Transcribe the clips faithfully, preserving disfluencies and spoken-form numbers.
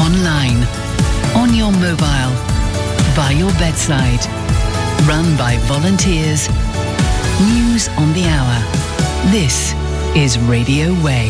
online, on your mobile, by your bedside. Run by volunteers. News on the hour. This is Radio Way.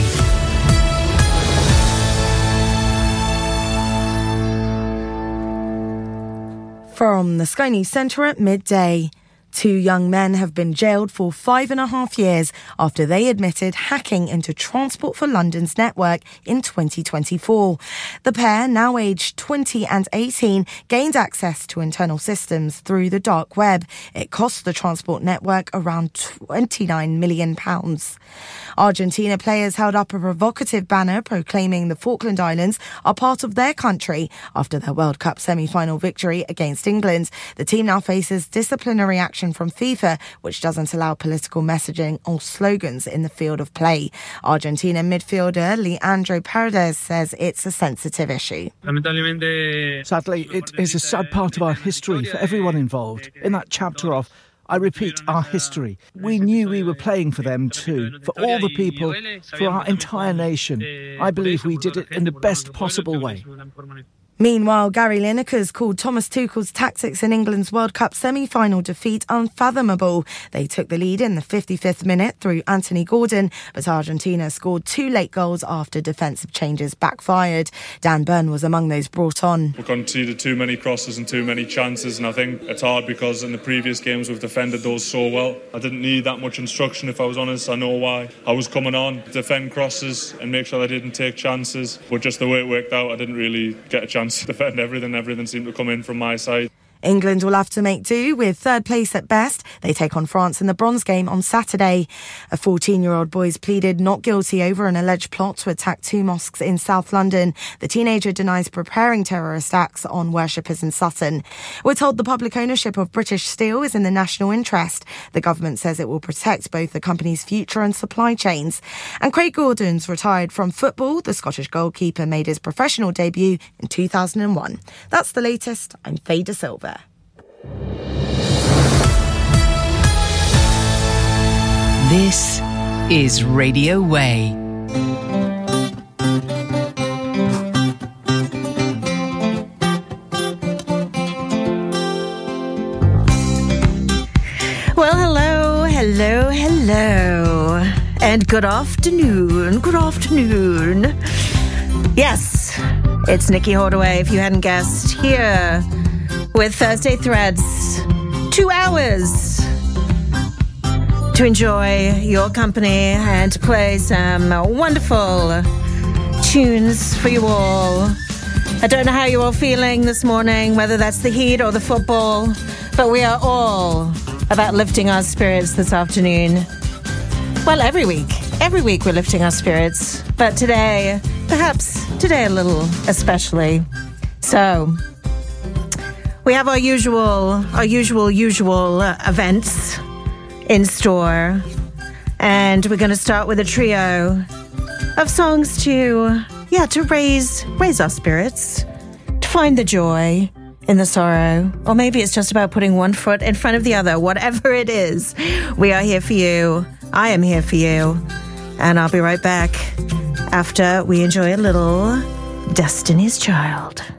From the Sky News Centre at midday. Two young men have been jailed for five and a half years after they admitted hacking into Transport for London's network in twenty twenty-four. The pair, now aged twenty and eighteen, gained access to internal systems through the dark web. It cost the Transport network around twenty-nine million pounds. Argentina players held up a provocative banner proclaiming the Falkland Islands are part of their country after their World Cup semi-final victory against England. The team now faces disciplinary action from FIFA, which doesn't allow political messaging or slogans in the field of play. Argentina midfielder Leandro Paredes says it's a sensitive issue. Sadly, it is a sad part of our history for everyone involved. In that chapter of, I repeat, our history, we knew we were playing for them too, for all the people, for our entire nation. I believe we did it in the best possible way. Meanwhile, Gary Lineker's called Thomas Tuchel's tactics in England's World Cup semi-final defeat unfathomable. They took the lead in the fifty-fifth minute through Anthony Gordon, but Argentina scored two late goals after defensive changes backfired. Dan Burn was among those brought on. We conceded too many crosses and too many chances, and I think it's hard because in the previous games we've defended those so well. I didn't need that much instruction, if I was honest. I know why. I was coming on to defend crosses and make sure I didn't take chances, but just the way it worked out, I didn't really get a chance to defend everything. Everything seemed to come in from my side. England will have to make do with third place at best. They take on France in the bronze game on Saturday. A fourteen-year-old boy has pleaded not guilty over an alleged plot to attack two mosques in South London. The teenager denies preparing terrorist acts on worshippers in Sutton. We're told the public ownership of British Steel is in the national interest. The government says it will protect both the company's future and supply chains. And Craig Gordon's retired from football. The Scottish goalkeeper made his professional debut in two thousand one. That's the latest. I'm Faye De Silva. This is Radio Way. Well, hello, hello, hello. And good afternoon, good afternoon. Yes, it's Nikki Hoardaway, if you hadn't guessed, here with Thursday Threads. Two hours to enjoy your company and to play some wonderful tunes for you all. I don't know how you're all feeling this morning, whether that's the heat or the football, but we are all about lifting our spirits this afternoon. Well, every week. Every week we're lifting our spirits, but today, perhaps today a little especially. So we have our usual, our usual, usual uh, events in store. And we're going to start with a trio of songs to, yeah, to raise, raise our spirits, to find the joy in the sorrow. Or maybe it's just about putting one foot in front of the other. Whatever it is, we are here for you. I am here for you. And I'll be right back after we enjoy a little Destiny's Child.